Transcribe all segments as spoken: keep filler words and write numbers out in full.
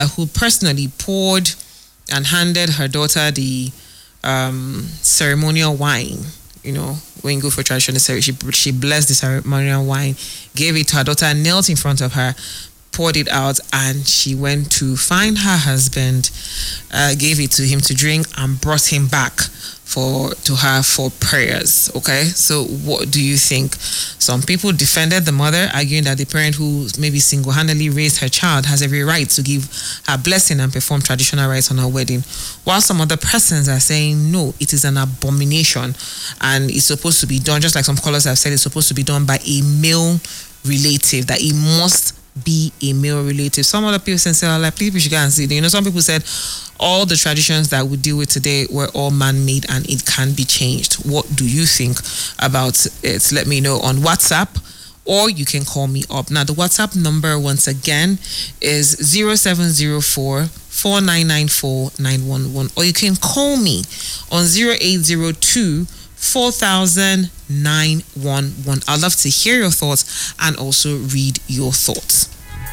who personally poured and handed her daughter the um, ceremonial wine. You know, when you go for traditional ceremony, she, she blessed the ceremonial wine, gave it to her daughter, knelt in front of her, poured it out, and she went to find her husband, uh, gave it to him to drink, and brought him back for to her for prayers. Okay, so what do you think? Some people defended the mother, arguing that the parent who maybe single-handedly raised her child has every right to give her blessing and perform traditional rites on her wedding, while some other persons are saying no, it is an abomination and it's supposed to be done, just like some callers have said, it's supposed to be done by a male relative, that it must be a male relative. Some other people say, oh, like, please, we should go and see. You know, some people said all the traditions that we deal with today were all man-made and it can be changed. What do you think about it? Let me know on WhatsApp, or you can call me up. Now, the WhatsApp number, once again, is zero seven zero four, four nine nine four, nine one one, or you can call me on zero eight zero two, four thousand, nine one one. I'd love to hear your thoughts and also read your thoughts.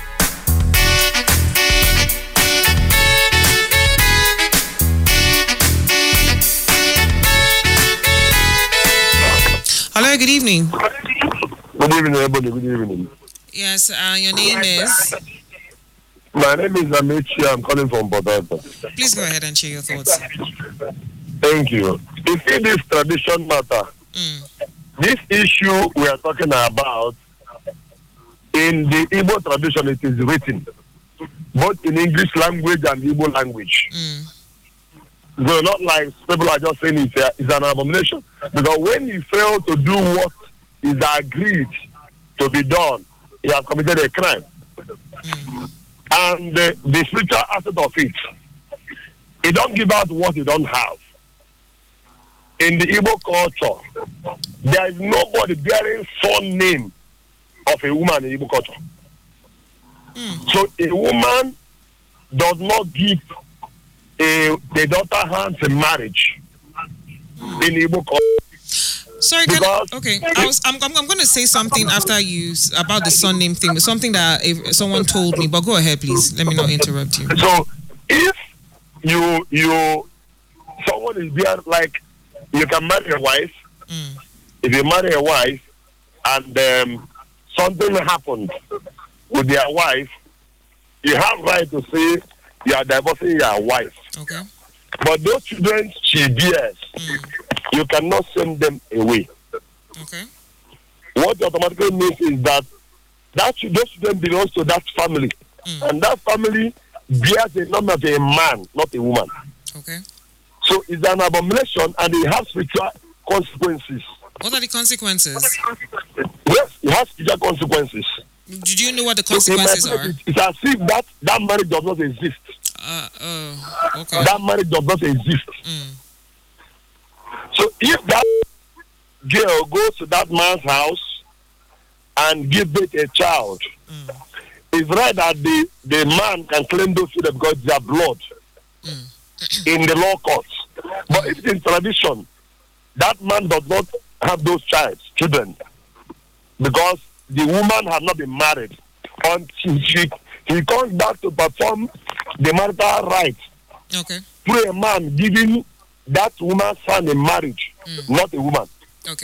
Hello, good evening. Good evening, everybody. Good evening. Yes, uh, your name is? My name is Amici. I'm calling from Port Harcourt. Please go ahead and share your thoughts. Thank you. You see, this tradition matter, mm. this issue we are talking about, in the Igbo tradition, it is written, both in English language and Igbo language. Mm. So not like people are just saying it's, a, it's an abomination. Because when you fail to do what is agreed to be done, you have committed a crime. Mm. And the, the spiritual aspect of it, it don't give out what you don't have. In the Igbo culture, there is nobody bearing son name of a woman in Igbo culture. Mm. So a woman does not give a the daughter hands in marriage mm. in Igbo culture. Sorry, can I, okay. I was, I'm, I'm, I'm going to say something after you about the son name thing. Something that if someone told me, but go ahead, please. Let me not interrupt you. So if you you someone is there, like you can marry a wife. Mm. If you marry a wife and um, something happened with their wife, you have right to say you are divorcing your wife. Okay. But those children she bears, mm. you cannot send them away. Okay. What automatically means is that that those children belongs to that family, mm. and that family bears the name of a man, not a woman. Okay. So it's an abomination, and it has spiritual consequences. What are the consequences? Yes, it has spiritual consequences. Did you know what the consequences so are? It's as if that, that marriage does not exist. Uh, uh, okay. That marriage does not exist. Mm. So if that girl goes to that man's house and gives birth a child, mm. it's right that the, the man can claim those children because they are blood mm. in the law courts. But if it's in tradition, that man does not have those child, children, because the woman has not been married until she he comes back to perform the marital rites. Okay. Through a man giving that woman's son in marriage, mm. not a woman. Okay.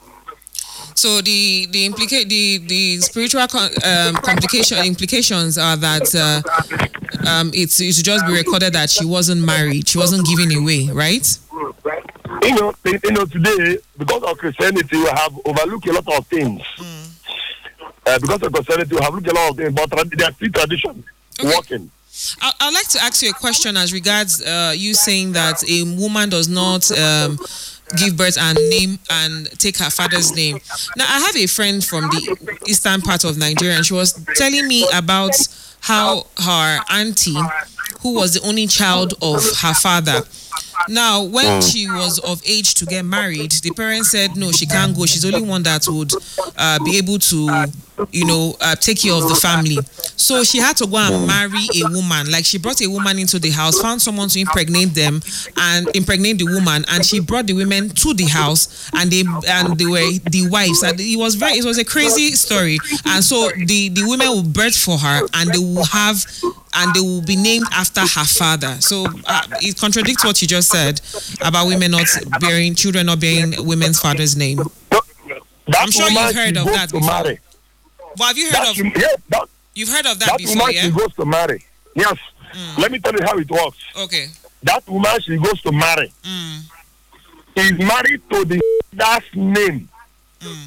So the the implica- the the spiritual con- um, complication implications are that uh, um, it's it should just be recorded that she wasn't married, she wasn't given away, right? You know, you know, today because of Christianity, we have overlooked a lot of things. Mm. Uh, because of Christianity, we have looked a lot of things, but there are still traditions okay. working. I- I'd like to ask you a question as regards uh, you saying that a woman does not um, give birth and name and take her father's name. Now, I have a friend from the eastern part of Nigeria, and she was telling me about how her auntie, who was the only child of her father, now, when she was of age to get married, the parents said, no, she can't go. She's the only one that would uh, be able to you know, uh, take care of the family. So she had to go and marry a woman. Like she brought a woman into the house, found someone to impregnate them and impregnate the woman, and she brought the women to the house, and they and they were the wives. And it was very, it was a crazy story. And so the the women will birth for her, and they will have, and they will be named after her father. So uh, it contradicts what you just said about women not bearing children, not bearing women's father's name. That I'm sure you've heard of that before. Marry. But have you heard that, of? Yes, that, you've heard of that, that before, woman yeah? She goes to marry. Yes. Mm. Let me tell you how it works. Okay. That woman she goes to marry mm. is married to the father's name. Mm.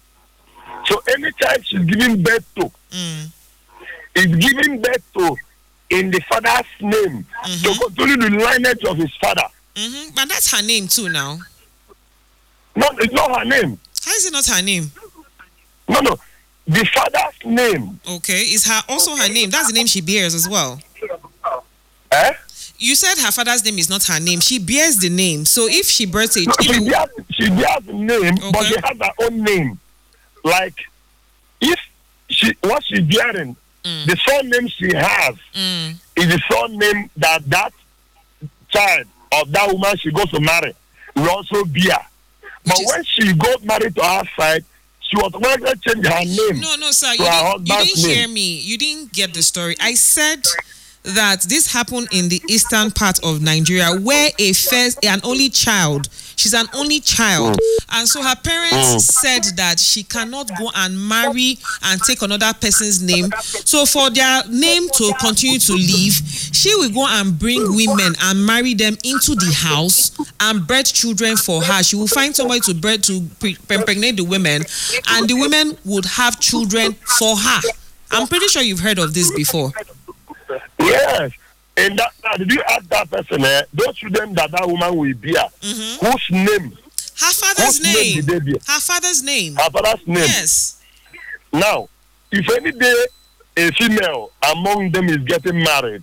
So any child she's giving birth to mm. is giving birth to in the father's name mm-hmm. to continue the lineage of his father. Mm-hmm. But that's her name too now. No, it's not her name. How is it not her name? No, no. The father's name. Okay. Is her also her name? That's the name she bears as well. Eh? You said her father's name is not her name. She bears the name. So if she births a no, she bears, she bears the name, okay. but she has her own name. Like if she what she's bearing, mm. the surname she has mm. is the surname that that child of that woman she goes to marry will also bear. But when she got married to our side, she was going to change her name. No, no, sir. You didn't, you didn't hear me. You didn't get the story. I said that this happened in the eastern part of Nigeria where a first, an only child, she's an only child. Mm. And so her parents mm. said that she cannot go and marry and take another person's name. So for their name to continue to live, she will go and bring women and marry them into the house and birth children for her. She will find somebody to birth, to pre- impregnate the women, and the women would have children for her. I'm pretty sure you've heard of this before. Yes. And that, uh, did you ask that person, eh, those children that that woman will bear, mm-hmm. whose name? Her father's whose name. name did they bear? Her father's name. Her father's name. Yes. Now, if any day a female among them is getting married,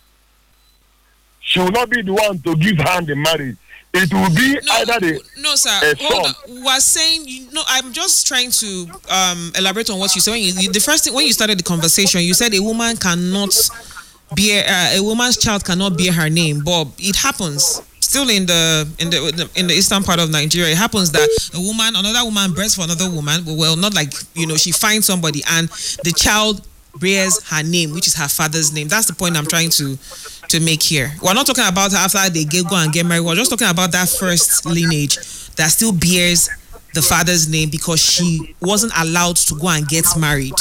she will not be the one to give hand in marriage. It will be no, either the no sir. Hold on. We're saying you no. I'm just trying to um, elaborate on what you said. When you, the first thing when you started the conversation, you said a woman cannot bear uh, a woman's child cannot bear her name, but it happens still in the in the in the eastern part of Nigeria. It happens that a woman, another woman births for another woman. Well, not like you know she finds somebody and the child bears her name, which is her father's name. That's the point I'm trying to. to make here. We're not talking about after they get, go and get married. We're just talking about that first lineage that still bears the father's name because she wasn't allowed to go and get married.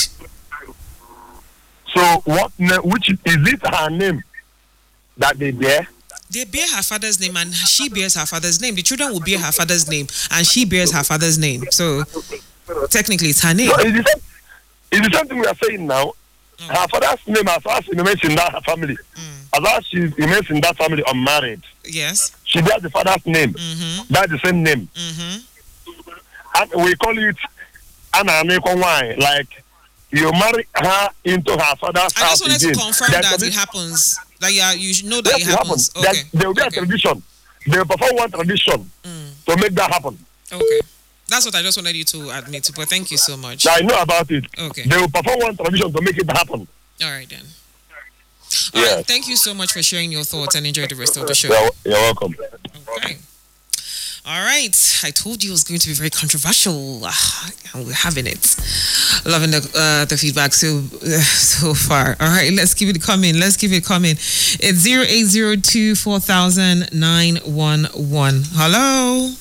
So what, which is it her name that they bear? They bear her father's name and she bears her father's name. The children will bear her father's name and she bears her father's name. So technically it's her name. No, it's, the same, it's the same thing we are saying now. Mm. Her father's name as far as she remains in that family. Mm. As long as she remains in that family unmarried, yes, she bears the father's name. Mm-hmm. That's the same name. Mm-hmm. And we call it Anna. Like you marry her into her father's I house. I just wanted again. to confirm There's that a, it happens. That yeah, you know that yes, it happens. It happens. Okay. There will be okay. a tradition. They will perform one tradition mm. to make that happen. Okay. That's what I just wanted you to admit to, but thank you so much. I know about it. Okay. They will perform one tradition to make it happen. All right then. All yes. right, thank you so much for sharing your thoughts and enjoy the rest of the show. You're, you're welcome. Okay. All right. I told you it was going to be very controversial, and we're having it. Loving the uh, the feedback so uh, so far. All right, let's keep it coming. Let's keep it coming. It's zero eight zero two four thousand nine one one. Hello.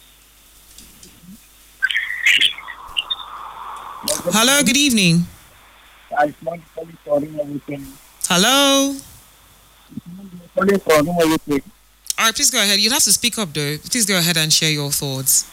Hello. Good evening. Hello. All right, please go ahead. You have to speak up, though. Please go ahead and share your thoughts.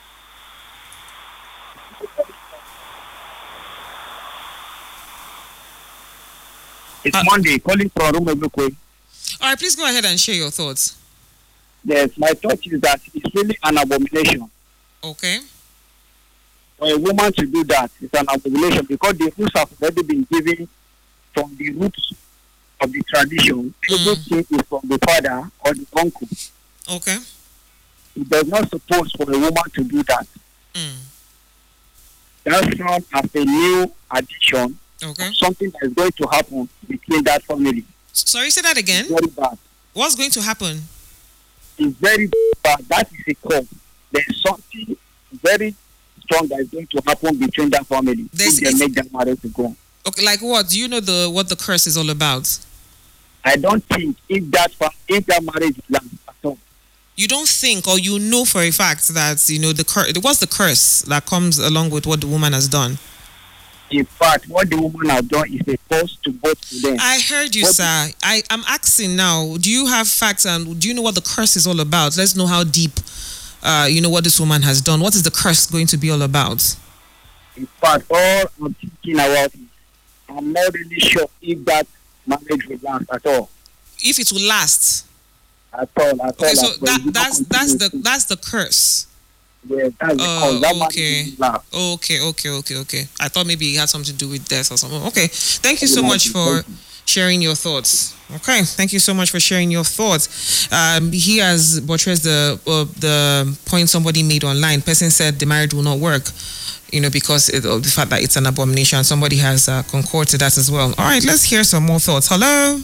It's uh, Monday, calling from Rumebukwe. All right, please go ahead and share your thoughts. Yes, my thought is that it's really an abomination. Okay. For a woman to do that, it's an abomination because the rules have already been given from the roots of the tradition. Mm. Everything is from the father or the uncle. Okay. It does not suppose for a woman to do that. Mm. that sound as a new addition. Okay. Something that is going to happen between that family. Sorry, say that again. It's very bad. What's going to happen? It's very bad. That is a cause. There's something very strong that is going to happen between that family. There's, if they make that marriage to go. Okay, like what? Do you know the what the curse is all about? I don't think if that if that marriage lasts at all. You don't think, or you know for a fact that you know the curse. What's the curse that comes along with what the woman has done? In fact, what the woman has done is a cause to both of them. I heard you, what sir. I am asking now. Do you have facts and do you know what the curse is all about? Let's know how deep, uh, you know what this woman has done. What is the curse going to be all about? In fact, all I'm thinking about is I'm not really sure if that marriage will last at all. If it will last. At all, at okay, all. so that, that's that's the that's the curse. Yeah, that's the Oh, cause. That okay. marriage will last. Okay, okay, okay, okay. I thought maybe it had something to do with death or something. Okay, thank you so much for sharing your thoughts. Okay, thank you so much for sharing your thoughts. Um, he has buttressed the uh, the point somebody made online. Person said the marriage will not work, you know, because it, of the fact that it's an abomination. Somebody has uh, concorded to that as well. All right, let's hear some more thoughts. Hello.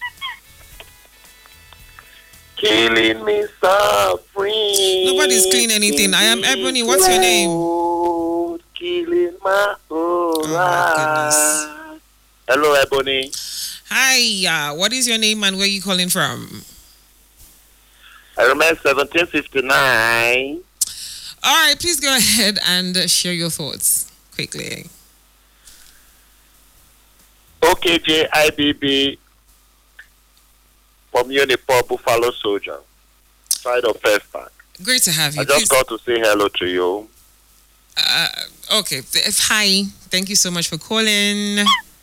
Killing me suffering. Nobody's clean anything. I am Ebony. What's your name? Killing my whole Oh my life. Hello, Ebony. Hi. Uh, what is your name and where are you calling from? I remember seventeen fifty-nine. All right, please go ahead and share your thoughts quickly. O K J I B B from Unifor Buffalo Soldier, side of First Park. Great to have you. I just Please, got to say hello to you. uh, okay. Hi. Thank you so much for calling.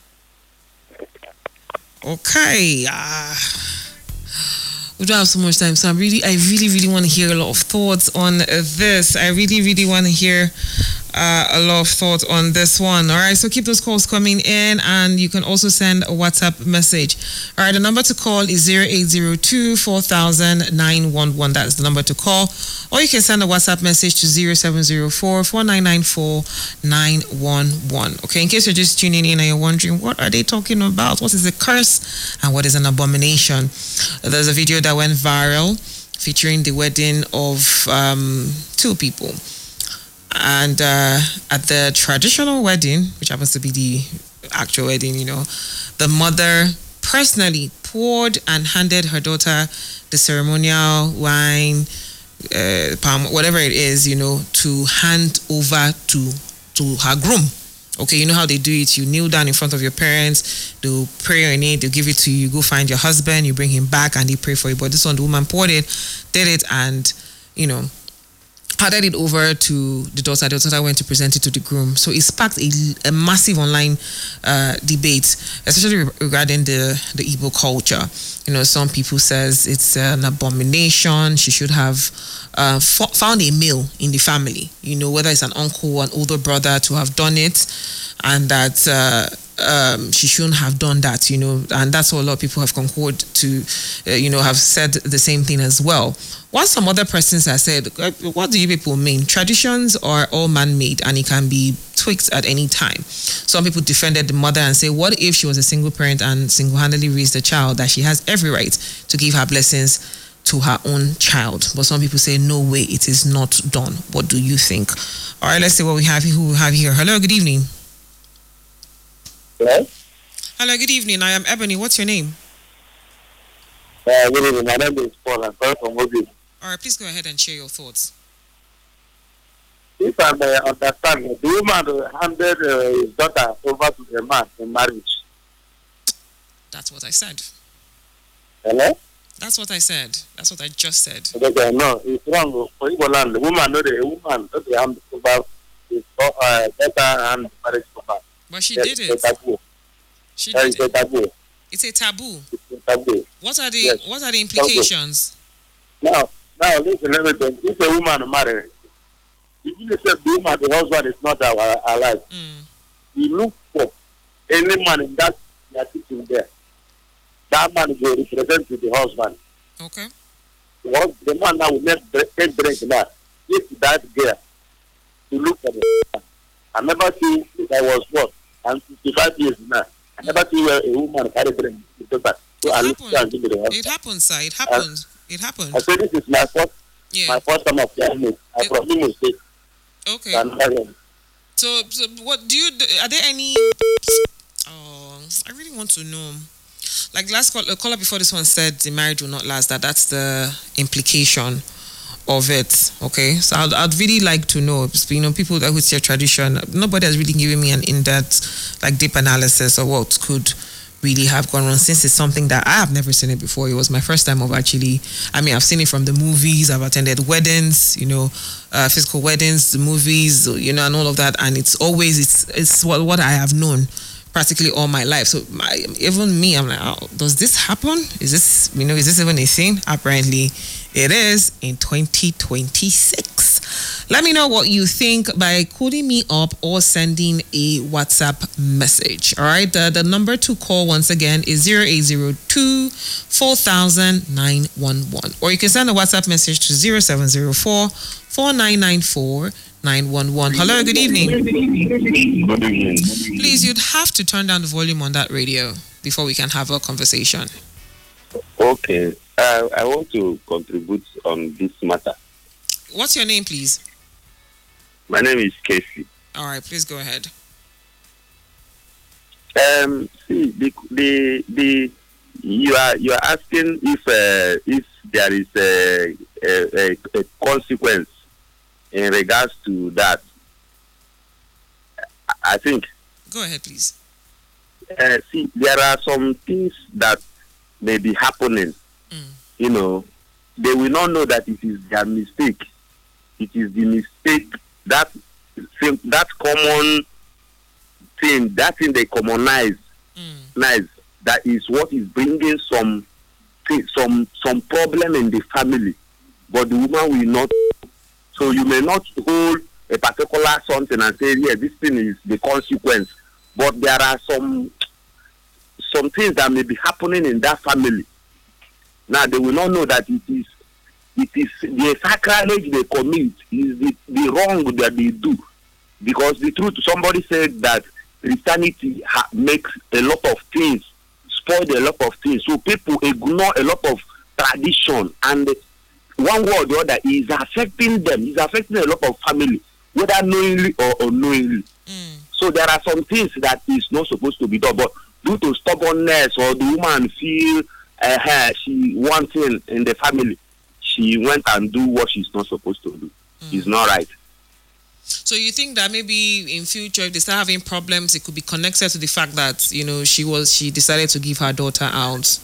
Okay. Uh, we don't have so much time, so I really, I really, really want to hear a lot of thoughts on this. I really, really want to hear uh, a lot of thoughts on this one. All right, so keep those calls coming in, and you can also send a WhatsApp message. All right, the number to call is zero eight zero two, four thousand, nine one one. That's the number to call. Or you can send a WhatsApp message to zero seven zero four, four nine nine four, nine one one. Okay, in case you're just tuning in and you're wondering, what are they talking about? What is a curse and what is an abomination? There's a video that went viral featuring the wedding of um, two people. And uh, at the traditional wedding, which happens to be the actual wedding, you know, the mother personally poured and handed her daughter the ceremonial wine, uh, palm, whatever it is, you know, to hand over to to her groom. Okay, you know how they do it. You kneel down in front of your parents, they'll pray on it, they'll give it to you, you go find your husband, you bring him back and they pray for you. But this one, the woman poured it, did it, and, you know, handed it over to the daughter. The daughter went to present it to the groom. So it sparked a, a massive online uh, debate, especially regarding the, the Igbo culture. You know, some people says it's an abomination. She should have uh, f- found a male in the family, you know, whether it's an uncle or an older brother to have done it, and that uh, um, she shouldn't have done that, you know, and that's what a lot of people have concurred to, uh, you know, have said the same thing as well. While some other persons have said, what do you people mean? Traditions are all man-made and it can be tweaked at any time. Some people defended the mother and say, what if she was a single parent and single-handedly raised a child, that she has every right to give her blessings to her own child? But some people say, no way, it is not done. What do you think? All right, let's see what we have, who we have here. Hello, good evening. Hello? Hello, good evening. I am Ebony. What's your name? Uh, good evening. My name is Paul. I'm calling from Mobile. All right, please go ahead and share your thoughts. If I may understand, the woman handed uh, his daughter over to the man in marriage. That's what I said. Hello? That's what I said. That's what I just said. Okay, no, it's wrong. For Igbo land, the woman, no, the woman, not the hand over his uh, daughter and marriage over. But she Yes, did it's it. a taboo. She That did is a it. taboo. It's a taboo. It's a taboo. What are the Yes. What are the implications? Now, now listen, everything. If a woman married, if you say the woman, the husband is not alive, Mm. you look for any man in that that sitting there. That man will represent to the husband. Okay. What the man now will make take drink now. If that girl to look for the husband. I never see. I was what? I'm fifty-five years now. I never see where a woman carry brain. So I It look happens. and give me the house. It happens, sir. It happens. It happens. I say this is my first, Yeah. my first time of hearing it. I'm It- from Imo State. Okay. I'm hearing. So, so what do you? do- Are there any? Oh, I really want to know. Like last call, a caller before this one said the marriage will not last. That that's the implication of it. Okay, so I'd, I'd really like to know. You know, people that would say tradition. Nobody has really given me an in-depth, like deep analysis of what could really have gone wrong, since it's something that I have never seen it before. It was my first time of actually, I mean, I've seen it from the movies, I've attended weddings, you know, uh, physical weddings, the movies, you know, and all of that, and it's always, it's it's what, what I have known practically all my life. So my, even me, I'm like, oh, does this happen? Is this, you know, is this even a thing? Apparently it is in twenty twenty-six. Let me know what you think by calling me up or sending a WhatsApp message. All right. The, the number to call once again is zero eight zero two four thousand nine one one. Or you can send a WhatsApp message to zero seven zero four four nine nine four nine one one. Hello, good evening. Good evening. Please, you'd have to turn down the volume on that radio before we can have a conversation. Okay, uh, I want to contribute on this matter. What's your name, please? My name is Casey. All right, please go ahead. Um, see, the the the you are you are asking if uh, if there is a, a, a, a consequence in regards to that. I think. Go ahead, please. Uh, see, there are some things that may be happening. Mm. You know, they will not know that it is their mistake. It is the mistake that that common thing, that thing they commonize, Mm. nice. That is what is bringing some some some problem in the family, but the woman will not. So you may not hold a particular something and say, yeah, this thing is the consequence. But there are some some things that may be happening in that family. Now they will not know that it is it is the sacrilege they commit is the, the wrong that they do. Because the truth, somebody said that Christianity ha- makes a lot of things, spoil a lot of things. So people ignore a lot of tradition, and one way or the other is affecting them, is affecting a lot of family, whether knowingly or unknowingly. Mm. So there are some things that is not supposed to be done, but due to stubbornness or the woman feel uh, her, she wanting in the family, she went and do what she's not supposed to do. Mm. It's not right. So you think that maybe in future, if they start having problems, it could be connected to the fact that, you know, she was she decided to give her daughter out?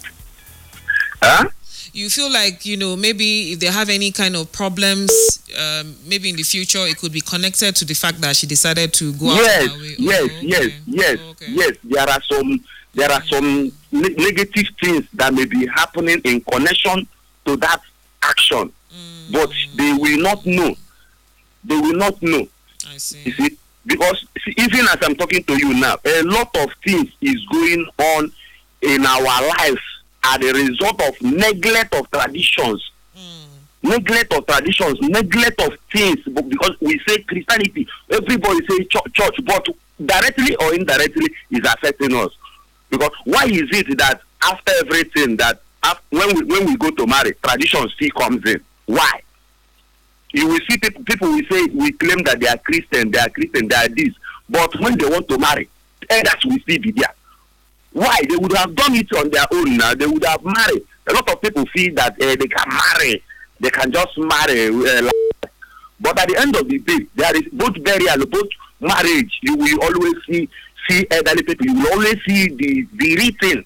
Huh? You feel like, you know, maybe if they have any kind of problems, um, maybe in the future, it could be connected to the fact that she decided to go yes, out her way. Yes, Oh, okay. yes, yes, Oh, okay. yes. There are some there are some ne- negative things that may be happening in connection to that action, Mm. but they will not know. They will not know. I see. You see, because see, even as I'm talking to you now, a lot of things is going on in our life as a result of neglect of traditions. Mm. Neglect of traditions, neglect of things, but because we say Christianity, everybody say church, church, but directly or indirectly is affecting us. Because why is it that after everything that after, when we when we go to marry, tradition still comes in? Why? You will see people, people will say, we claim that they are Christian, they are Christian, they are this, but when they want to marry, elders will still be there. Why? They would have done it on their own now. They would have married. A lot of people feel that uh, they can marry. They can just marry. Uh, like, but at the end of the day, there is both burial, both marriage. You will always see see elderly people. You will always see the, the written.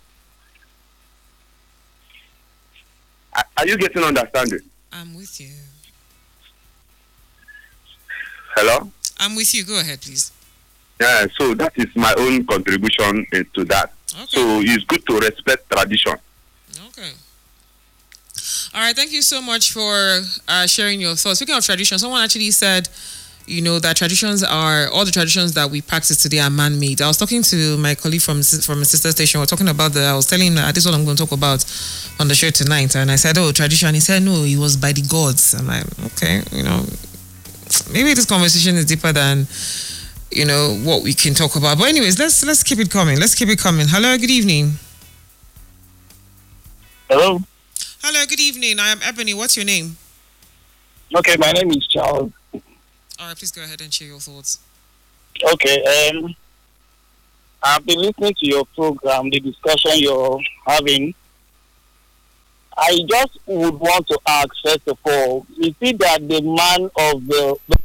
Are, are you getting understanding? I'm with you. Hello? I'm with you. Go ahead, please. Yeah, so that is my own contribution uh, to that. Okay. So it's good to respect tradition. Okay. All right. Thank you so much for uh, sharing your thoughts. Speaking of tradition, someone actually said, you know, that traditions are, all the traditions that we practice today are man-made. I was talking to my colleague from from a sister station. We were talking about the, I was telling him that this is what I'm going to talk about on the show tonight. And I said, oh, tradition. He said, no, it was by the gods. I'm like, okay, you know, maybe this conversation is deeper than, you know, what we can talk about. But anyways, let's let's keep it coming. Let's keep it coming. Hello, good evening. Hello. Hello, good evening. I am Ebony. What's your name? Okay, my name is Charles. All right, please go ahead and share your thoughts. Okay, um, I've been listening to your program, the discussion you're having. I just would want to ask, first of all, is it that the man of the